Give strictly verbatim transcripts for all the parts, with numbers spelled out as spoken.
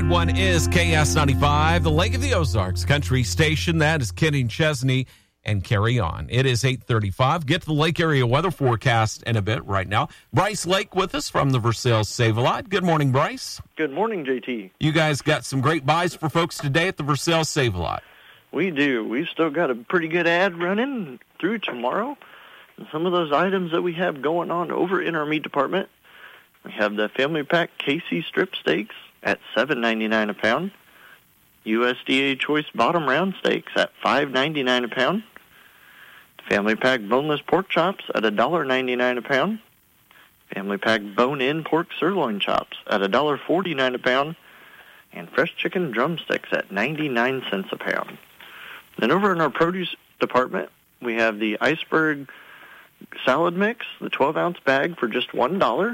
one is K S ninety-five, the Lake of the Ozarks country station. That is Kenny Chesney and Carry On. It is eight thirty-five. Get to the lake area weather forecast in a bit right now. Bryce Lake with us from the Versailles Save-A-Lot. Good morning, Bryce. Good morning, J T. You guys got some great buys for folks today at the Versailles Save-A-Lot. We do. We've still got a pretty good ad running through tomorrow. And some of those items that we have going on over in our meat department, we have the family pack K C strip steaks at seven ninety-nine a pound. U S D A choice bottom round steaks at five ninety-nine a pound. Family pack boneless pork chops at one ninety-nine a pound. Family pack bone-in pork sirloin chops at one forty-nine a pound. And fresh chicken drumsticks at ninety-nine cents a pound. Then over in our produce department, we have the iceberg salad mix, the twelve ounce bag for just one dollar.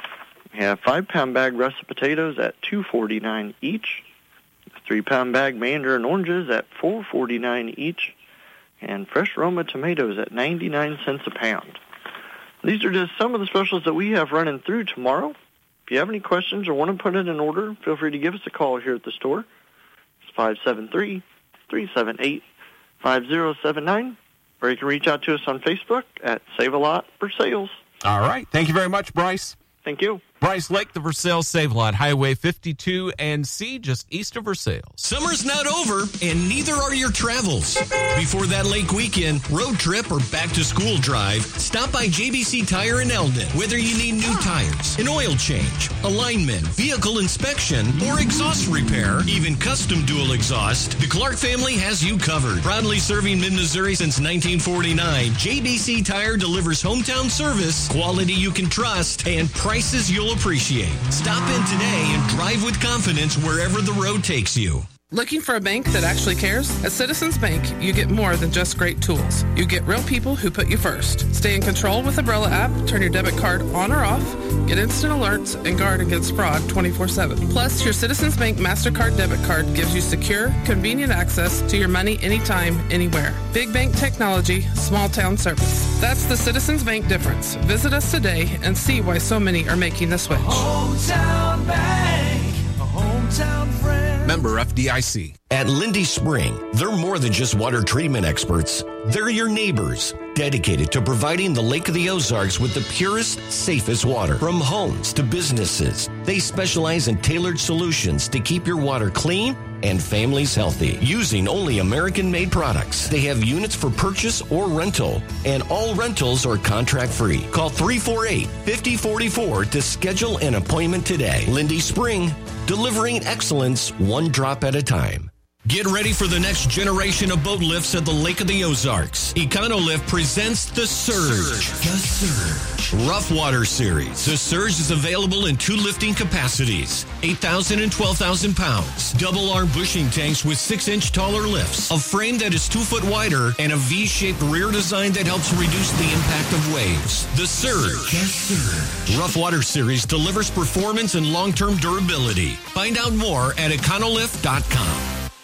We have five pound bag russet potatoes at two forty-nine each. three pound bag mandarin oranges at four forty-nine each. And fresh Roma tomatoes at ninety-nine cents a pound. These are just some of the specials that we have running through tomorrow. If you have any questions or want to put it in order, feel free to give us a call here at the store. It's five seven three, three seven eight, five zero seven nine. Or you can reach out to us on Facebook at Save a Lot for Sales. All right. Thank you very much, Bryce. Thank you. Bryce Lake, the Versailles Save-A-Lot, Highway fifty-two and C, just east of Versailles. Summer's not over, and neither are your travels. Before that lake weekend, road trip, or back-to-school drive, stop by J B C Tire in Eldon. Whether you need new tires, an oil change, alignment, vehicle inspection, or exhaust repair, even custom dual exhaust, the Clark family has you covered. Proudly serving mid-Missouri since nineteen forty-nine, J B C Tire delivers hometown service, quality you can trust, and prices you'll appreciate. Stop in today and drive with confidence wherever the road takes you. Looking for a bank that actually cares? At Citizens Bank, you get more than just great tools. You get real people who put you first. Stay in control with Umbrella app, turn your debit card on or off, get instant alerts, and guard against fraud twenty-four seven. Plus, your Citizens Bank MasterCard debit card gives you secure, convenient access to your money anytime, anywhere. Big bank technology, small town service. That's the Citizens Bank difference. Visit us today and see why so many are making the switch. Hometown Bank, a hometown friend. Member F D I C. At Lindy Spring, they're more than just water treatment experts. They're your neighbors, dedicated to providing the Lake of the Ozarks with the purest, safest water. From homes to businesses, they specialize in tailored solutions to keep your water clean and families healthy, using only American-made products. They have units for purchase or rental, and all rentals are contract-free. Call three four eight, five oh four four to schedule an appointment today. Lindy Spring, delivering excellence one drop at a time. Get ready for the next generation of boat lifts at the Lake of the Ozarks. Econolift presents The Surge. The Surge. Rough Water Series. The Surge is available in two lifting capacities, eight thousand and twelve thousand pounds. Double arm bushing tanks with six inch taller lifts, a frame that is two foot wider, and a V-shaped rear design that helps reduce the impact of waves. The Surge. The Surge. Rough Water Series delivers performance and long-term durability. Find out more at econolift dot com.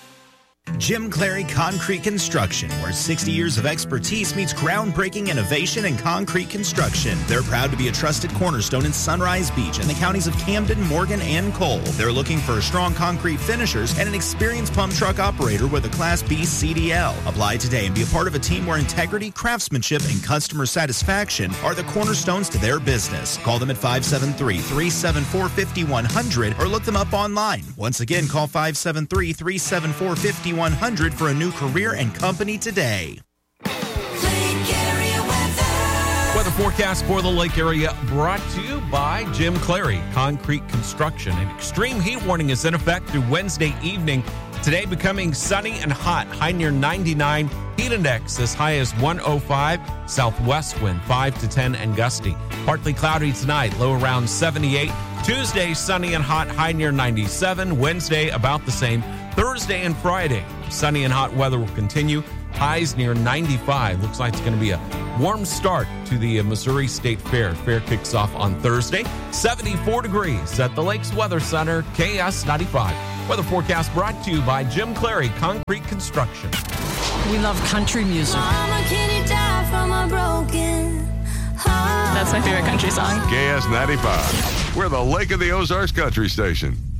Jim Clary Concrete Construction, where sixty years of expertise meets groundbreaking innovation in concrete construction. They're proud to be a trusted cornerstone in Sunrise Beach and the counties of Camden, Morgan, and Cole. They're looking for strong concrete finishers and an experienced pump truck operator with a Class B C D L. Apply today and be a part of a team where integrity, craftsmanship, and customer satisfaction are the cornerstones to their business. Call them at five seven three, three seven four, five one zero zero or look them up online. Once again, call five seven three, three seven four, five one zero zero for a new career and company today. Weather forecast for the lake area brought to you by Jim Clary Concrete Construction. An extreme heat warning is in effect through Wednesday evening. Today becoming sunny and hot, high near ninety-nine. Heat index as high as one oh five. Southwest wind five to ten and gusty. Partly cloudy tonight, low around seventy-eight. Tuesday sunny and hot, high near ninety-seven. Wednesday about the same. Thursday and Friday, sunny and hot weather will continue. Highs near ninety-five. Looks like it's going to be a warm start to the Missouri State Fair. Fair kicks off on Thursday. seventy-four degrees at the Lakes Weather Center, K S ninety-five. Weather forecast brought to you by Jim Clary Concrete Construction. We love country music. Mama, can you die from a broken heart? That's my favorite country song. K S ninety-five. We're the Lake of the Ozarks country station.